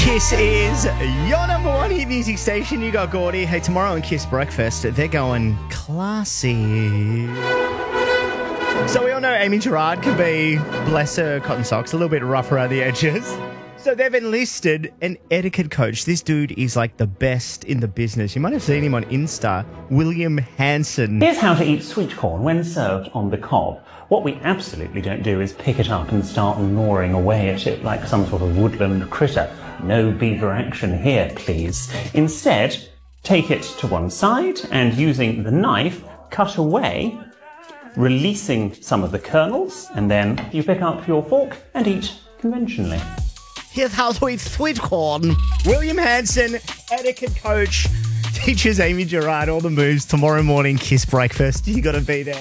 Kiss is your number one hit music station. You got Gordy. Hey, tomorrow on Kiss Breakfast, they're going classy. So we all know Amy Gerard can be, bless her cotton socks, a little bit rough around the edges. So they've enlisted an etiquette coach. This dude is like the best in the business. You might have seen him on Insta, William Hanson. Here's how to eat sweet corn when served on the cob. What we absolutely don't do is pick it up and start gnawing away at it like some sort of woodland critter. No beaver action here, please. Instead, take it to one side and using the knife, cut away, releasing some of the kernels, and then you pick up your fork and eat conventionally. Here's how to eat sweet corn. William Hanson, etiquette coach, teaches Amy Gerard all the moves tomorrow morning. Kiss Breakfast. You got to be there.